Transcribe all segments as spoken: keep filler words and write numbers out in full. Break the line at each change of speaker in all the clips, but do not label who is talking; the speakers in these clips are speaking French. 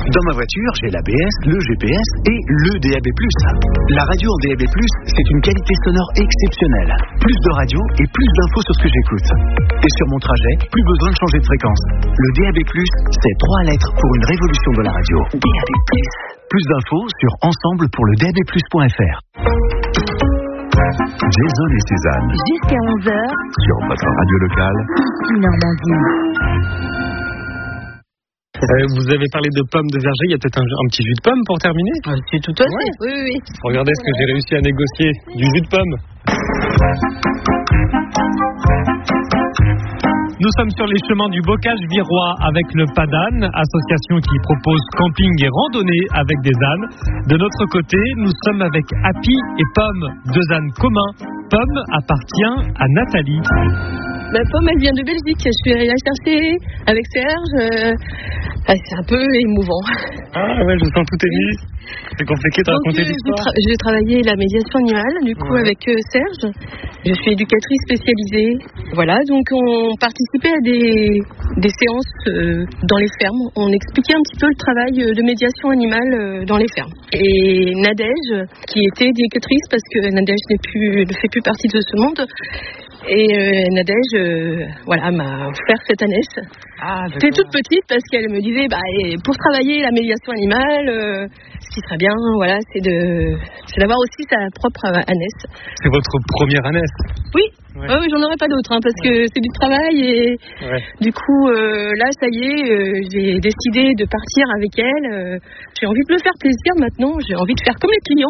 Dans ma voiture, j'ai l'A B S, le G P S et le D A B plus. La radio en D A B plus, c'est une qualité sonore exceptionnelle. Plus de radio et plus d'infos sur ce que j'écoute. Et sur mon trajet, plus besoin de changer de fréquence. Le D A B plus, c'est trois lettres pour une révolution de la radio. D A B plus. Plus d'infos sur ensemble pour le d a b plus point f r.
Jason et Suzanne.
Jusqu'à onze heures.
Sur votre radio locale.
Ici Normandie.
Euh, vous avez parlé de pommes de verger, il y a peut-être un, un petit jus de pomme pour terminer?
C'est tout à fait, ouais. oui, oui, oui.
Regardez ce que j'ai réussi à négocier, du jus de pomme. Nous sommes sur les chemins du Bocage Virois avec le Padane, association qui propose camping et randonnée avec des ânes. De notre côté, nous sommes avec Happy et Pomme, deux ânes communs. Pomme appartient à Nathalie.
Ma pomme, elle vient de Belgique. Je suis allée la chercher avec Serge. Euh... Ah, c'est un peu émouvant.
Ah ouais, je sens tout ému. C'est compliqué de
Donc,
raconter
euh,
l'histoire.
J'ai, tra- j'ai travaillé la médiation animale, du coup, ouais. avec euh, Serge. Je suis éducatrice spécialisée. Voilà, donc on participait à des, des séances euh, dans les fermes. On expliquait un petit peu le travail de médiation animale euh, dans les fermes. Et Nadège, qui était éducatrice, parce que Nadège n'est plus, ne fait plus partie de ce monde, et euh, Nadège, euh, voilà, m'a offert cette ânesse.
Ah,
J'étais toute petite parce qu'elle me disait, bah, pour travailler la médiation animale, euh, ce qui serait bien, voilà, c'est de, c'est d'avoir aussi sa propre ânesse.
C'est votre première ânesse?
Oui.
Ouais.
Oh, oui, j'en aurais pas d'autre, hein, parce que c'est du travail et
ouais.
du coup, euh, là, ça y est, euh, j'ai décidé de partir avec elle. Euh, j'ai envie de me faire plaisir maintenant. J'ai envie de faire comme les clients.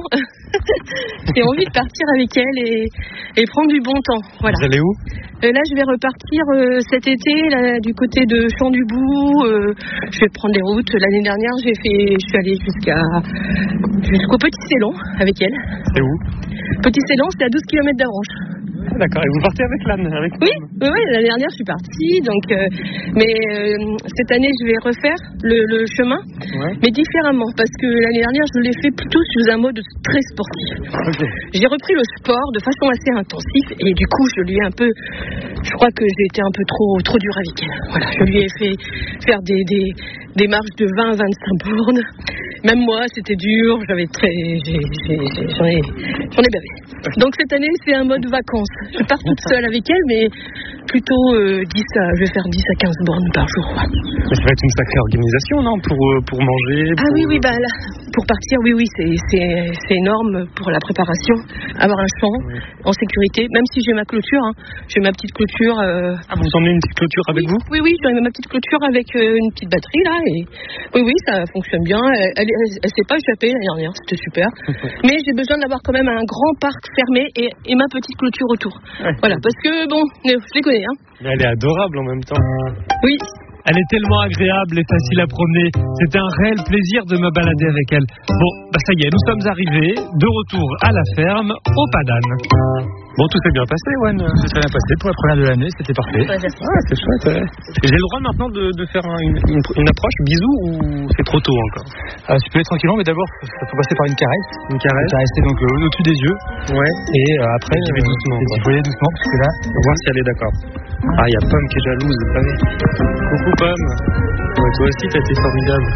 J'ai envie de partir avec elle et, et prendre du bon temps. Voilà.
Vous allez où?
Euh, là, je vais repartir euh, cet été, là, du côté de Champs-du-Bout. Euh, je vais prendre des routes. L'année dernière, j'ai fait, je suis allée jusqu'à jusqu'au Petit Célon avec elle.
C'est où?
Petit Célon, c'est à douze kilomètres d'Avranches.
Ah, d'accord, et vous partez avec l'âne avec
Oui, oui, oui, l'année dernière je suis partie, donc, euh, mais euh, cette année je vais refaire le, le chemin,
ouais.
mais différemment, parce que l'année dernière je l'ai fait plutôt sous un mode très sportif.
Okay.
J'ai repris le sport de façon assez intensive et du coup je lui ai un peu, je crois que j'ai été un peu trop, trop dur avec elle. Voilà, je lui ai fait faire des, des, des marches de vingt à vingt-cinq bornes. Même moi, c'était dur, j'avais très, j'ai, j'ai, j'ai, j'en ai, j'en ai bavé. Donc cette année, c'est un mode vacances. Je pars toute seule avec elle, mais plutôt euh, dix à, je vais faire dix à quinze bornes par jour.
Mais ça va être une sacrée organisation, non, pour, pour manger pour...
Ah oui, oui, bah là, pour partir, oui, oui, c'est, c'est, c'est énorme pour la préparation. Avoir un champ oui. en sécurité, même si j'ai ma clôture, hein, j'ai ma petite clôture. Euh...
Ah, vous emmenez une petite clôture avec
oui,
vous?
Oui, oui, j'ai ma petite clôture avec euh, une petite batterie là, et oui, oui, ça fonctionne bien. Elle, elle, elle s'est pas échappée l'année dernière, c'était super. Mais j'ai besoin d'avoir quand même un grand parc fermé et, et ma petite clôture autour. Ouais. Voilà, parce que bon, je les connais, hein.
Mais elle est adorable en même temps.
Oui.
Elle est tellement agréable et facile à promener. C'était un réel plaisir de me balader avec elle. Bon, bah ça y est, nous sommes arrivés, de retour à la ferme, au Padane. Bon, tout s'est bien passé, Wan.
Tout s'est bien passé pour la première de l'année, c'était parfait.
Ah, c'est chouette, ouais. Et j'ai le droit maintenant de, de faire un, une, une, une approche bisou ou c'est trop tôt encore?
Ah, tu peux aller tranquillement, mais d'abord, il faut passer par une caresse.
Une caresse.
Caresser donc euh, au-dessus des yeux.
Ouais.
Et euh, après,
j'y vais doucement.
J'y vais doucement, parce que là,
on va voir si elle est d'accord. Ah, il y a Pomme qui est jalouse, vous savez. Coucou Pomme. Ouais, toi aussi, t'as été formidable.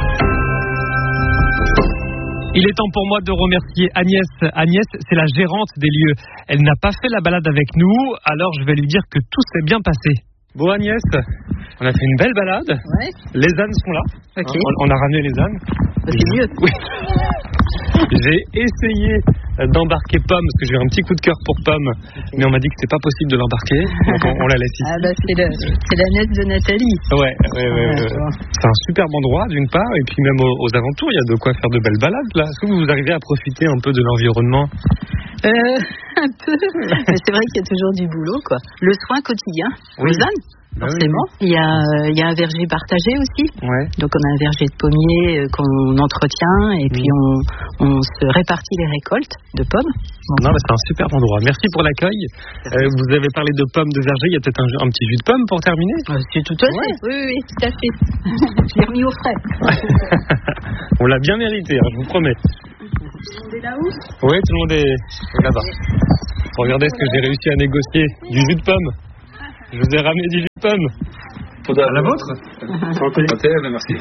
Il est temps pour moi de remercier Agnès. Agnès, c'est la gérante des lieux. Elle n'a pas fait la balade avec nous, alors je vais lui dire que tout s'est bien passé. Bon Agnès, on a fait une belle balade.
Ouais.
Les ânes sont là.
Ok.
On, on a ramené les ânes.
C'est mieux.
Oui. J'ai essayé d'embarquer Pomme, parce que j'ai eu un petit coup de cœur pour Pomme, okay. mais on m'a dit que c'était pas possible de l'embarquer, donc on, on la laisse ici.
Ah bah c'est, le, c'est la nette de Nathalie.
Ouais, ouais, ouais. ouais. C'est un superbe endroit d'une part, et puis même aux, aux alentours, il y a de quoi faire de belles balades là. Est-ce que vous arrivez à profiter un peu de l'environnement?
Euh, un peu, mais c'est vrai qu'il y a toujours du boulot, quoi. Le soin quotidien,
oui.
aux ânes. Forcément. Oui, oui. Il y a, il y a un verger partagé aussi.
Ouais.
Donc on a un verger de pommiers qu'on entretient et puis on, on se répartit les récoltes de pommes.
Bon. Non, mais c'est un super endroit. Merci pour l'accueil. Euh, vous avez parlé de pommes de verger. Il y a peut-être un, un petit jus de pomme pour terminer?
euh, C'est tout à fait.
Ouais. Oui, oui, tout à fait.
Je l'ai remis au frais.
On l'a bien mérité, hein, je vous promets.
Tout le monde est là-haut?
Oui, tout le monde est là-bas. Regardez ce que j'ai réussi à négocier. Du jus de pomme. Je vous ai ramené du jus de pomme pour
photo
À la vôtre.
Santé. Santé, merci.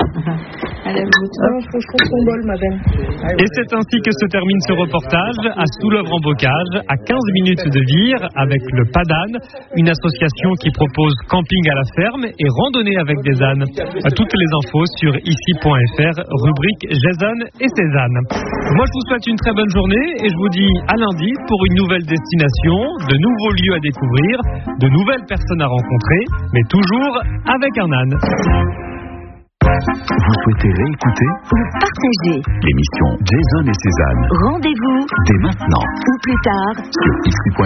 Et c'est ainsi que se termine ce reportage à Soulœuvre-en-Bocage, à quinze minutes de Vire, avec le Padane, une association qui propose camping à la ferme et randonnée avec des ânes. Toutes les infos sur ici point f r, rubrique Jason et Cézanne. Moi, je vous souhaite une très bonne journée et je vous dis à lundi pour une nouvelle destination, de nouveaux lieux à découvrir, de nouvelles personnes à rencontrer, mais toujours avec un âne.
Vous souhaitez réécouter
Ou partager.
l'émission Jason et Cézanne
Rendez-vous
dès maintenant
ou plus tard
sur ici point f r.